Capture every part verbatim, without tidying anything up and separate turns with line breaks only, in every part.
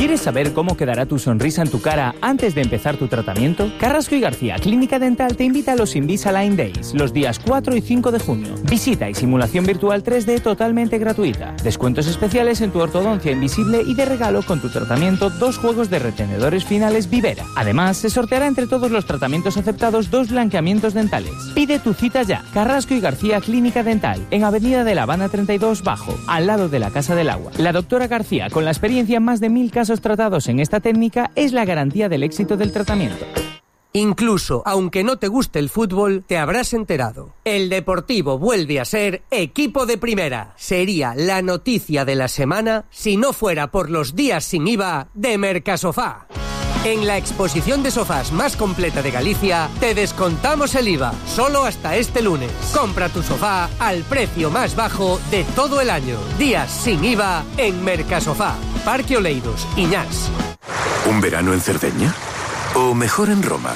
¿Quieres saber cómo quedará tu sonrisa en tu cara antes de empezar tu tratamiento? Carrasco y García Clínica Dental te invita a los Invisalign Days, los días cuatro y cinco de junio. Visita y simulación virtual tres D totalmente gratuita. Descuentos especiales en tu ortodoncia invisible y de regalo con tu tratamiento dos juegos de retenedores finales Vivera. Además, se sorteará entre todos los tratamientos aceptados dos blanqueamientos dentales. Pide tu cita ya. Carrasco y García Clínica Dental, en Avenida de La Habana treinta y dos Bajo, al lado de la Casa del Agua. La doctora García, con la experiencia en más de mil casos tratados en esta técnica, es la garantía del éxito del tratamiento.
Incluso, aunque no te guste el fútbol, te habrás enterado. El Deportivo vuelve a ser equipo de primera. Sería la noticia de la semana si no fuera por los días sin I V A de Mercasofá. En la exposición de sofás más completa de Galicia, te descontamos el I V A, solo hasta este lunes. Compra tu sofá al precio más bajo de todo el año. Días sin I V A en Mercasofá. Parque Oleiros, Iñás.
¿Un verano en Cerdeña? ¿O mejor en Roma?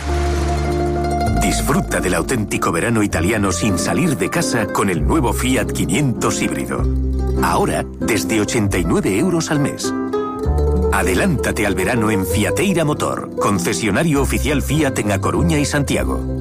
Disfruta del auténtico verano italiano sin salir de casa con el nuevo Fiat quinientos híbrido. Ahora, desde ochenta y nueve euros al mes. Adelántate al verano en Fiateira Motor, concesionario oficial Fiat en A Coruña y Santiago.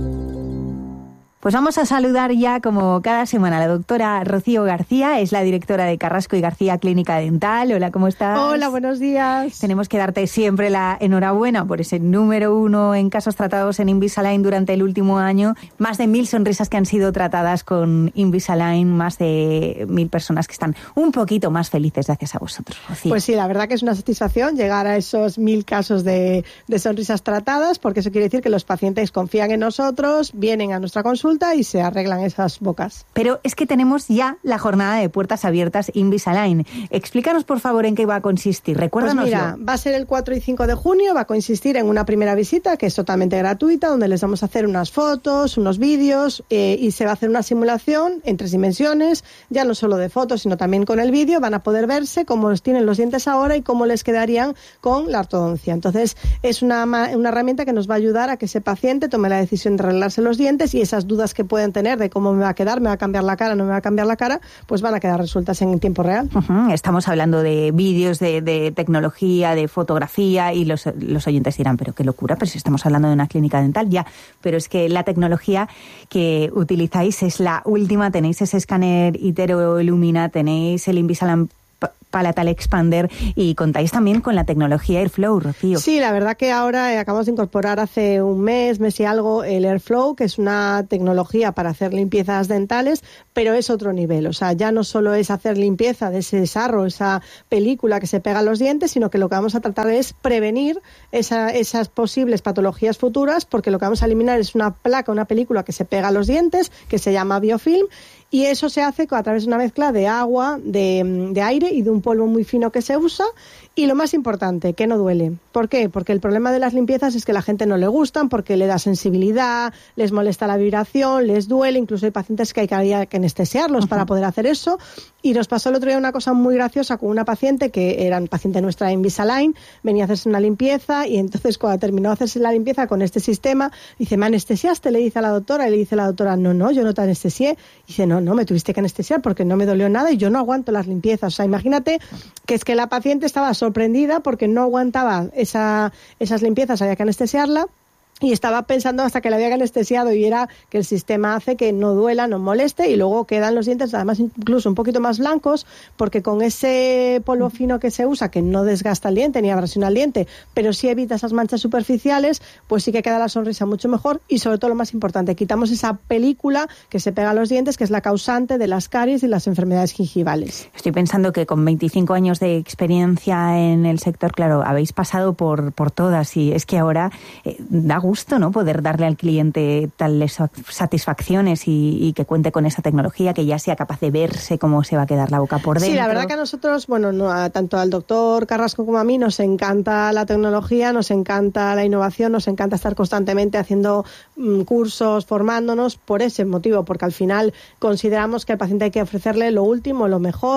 Pues vamos a saludar ya, como cada semana, a la doctora Rocío García, es la directora de Carrasco y García Clínica Dental. Hola, ¿cómo estás?
Hola, buenos días.
Tenemos que darte siempre la enhorabuena por ese número uno en casos tratados en Invisalign durante el último año. Más de mil sonrisas que han sido tratadas con Invisalign, más de mil personas que están un poquito más felices gracias a vosotros, Rocío.
Pues sí, la verdad que es una satisfacción llegar a esos mil casos de, de sonrisas tratadas, porque eso quiere decir que los pacientes confían en nosotros, vienen a nuestra consulta y se arreglan esas bocas.
Pero es que tenemos ya la jornada de puertas abiertas Invisalign. Explícanos, por favor, en qué va a consistir. Recuérdanoslo.
Pues mira, va a ser el cuatro y cinco de junio, va a consistir en una primera visita que es totalmente gratuita, donde les vamos a hacer unas fotos, unos vídeos eh, y se va a hacer una simulación en tres dimensiones, ya no solo de fotos, sino también con el vídeo. Van a poder verse cómo tienen los dientes ahora y cómo les quedarían con la ortodoncia. Entonces, es una, una herramienta que nos va a ayudar a que ese paciente tome la decisión de arreglarse los dientes y esas dudas que pueden tener de cómo me va a quedar, me va a cambiar la cara, no me va a cambiar la cara, pues van a quedar resueltas en tiempo real.
Uh-huh. Estamos hablando de vídeos, de, de tecnología, de fotografía, y los, los oyentes dirán, pero qué locura, pero si estamos hablando de una clínica dental, ya, pero es que la tecnología que utilizáis es la última. Tenéis ese escáner Itero Lumina, tenéis el Invisalign Palatal Expander y contáis también con la tecnología Airflow, Rocío.
Sí, la verdad que ahora eh, acabamos de incorporar hace un mes, mes y algo, el Airflow, que es una tecnología para hacer limpiezas dentales, pero es otro nivel. O sea, ya no solo es hacer limpieza de ese sarro, esa película que se pega a los dientes, sino que lo que vamos a tratar es prevenir esa, esas posibles patologías futuras, porque lo que vamos a eliminar es una placa, una película que se pega a los dientes, que se llama biofilm, y eso se hace a través de una mezcla de agua, de, de aire y de un polvo muy fino que se usa. Y lo más importante, que no duele. ¿Por qué? Porque el problema de las limpiezas es que a la gente no le gustan, porque le da sensibilidad, les molesta la vibración, les duele. Incluso hay pacientes que hay que, hay que anestesiarlos uh-huh. para poder hacer eso. Y nos pasó el otro día una cosa muy graciosa con una paciente que era paciente nuestra de Invisalign, venía a hacerse una limpieza y entonces cuando terminó de hacerse la limpieza con este sistema, dice, ¿me anestesiaste? Le dice a la doctora, y le dice a la doctora, no, no, yo no te anestesié. Y dice, no, no, me tuviste que anestesiar porque no me dolió nada y yo no aguanto las limpiezas. O sea, imagínate que es que la paciente estaba sorprendida porque no aguantaba esa, esas limpiezas, había que anestesiarla. Y estaba pensando hasta que la había anestesiado y era que el sistema hace que no duela, no moleste y luego quedan los dientes además incluso un poquito más blancos porque con ese polvo fino que se usa, que no desgasta el diente ni abrasiona el diente, pero sí evita esas manchas superficiales, pues sí que queda la sonrisa mucho mejor y sobre todo lo más importante, quitamos esa película que se pega a los dientes que es la causante de las caries y las enfermedades gingivales.
Estoy pensando que con veinticinco años de experiencia en el sector, claro, habéis pasado por, por todas y es que ahora eh, da gusto gusto, ¿no? Poder darle al cliente tales satisfacciones y, y que cuente con esa tecnología, que ya sea capaz de verse cómo se va a quedar la boca por dentro.
Sí, la verdad que a nosotros, bueno, no, a, tanto al doctor Carrasco como a mí nos encanta la tecnología, nos encanta la innovación, nos encanta estar constantemente haciendo mm, cursos, formándonos por ese motivo, porque al final consideramos que al paciente hay que ofrecerle lo último, lo mejor,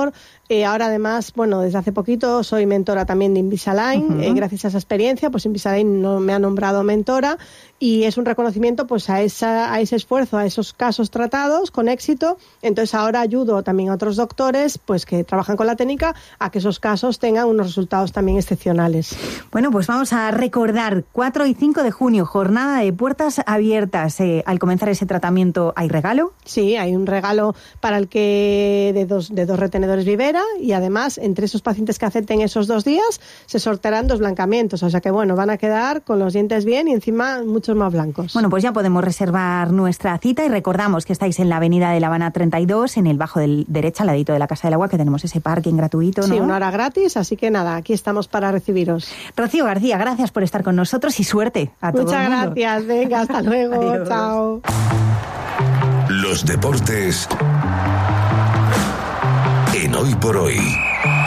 Eh, ahora además, bueno, desde hace poquito soy mentora también de Invisalign. Uh-huh. Eh, gracias a esa experiencia, pues Invisalign no, me ha nombrado mentora y es un reconocimiento pues a, esa, a ese esfuerzo, a esos casos tratados con éxito. Entonces ahora ayudo también a otros doctores pues que trabajan con la técnica a que esos casos tengan unos resultados también excepcionales.
Bueno, pues vamos a recordar cuatro y cinco de junio, jornada de puertas abiertas. Eh, al comenzar ese tratamiento, ¿hay regalo?
Sí, hay un regalo para el que de dos, de dos retenedores Vivera y además entre esos pacientes que acepten esos dos días se sortearán dos blancamientos. O sea que bueno, van a quedar con los dientes bien y encima muchos más blancos.
Bueno, pues ya podemos reservar nuestra cita y recordamos que estáis en la avenida de La Habana treinta y dos, en el bajo del derecha, al ladito de la Casa del Agua, que tenemos ese parking gratuito, ¿no?
Sí, una hora gratis, así que nada, aquí estamos para recibiros.
Rocío García, gracias por estar con nosotros y suerte a todo el mundo.
Muchas gracias, venga, hasta luego, chao.
Los deportes en Hoy por Hoy.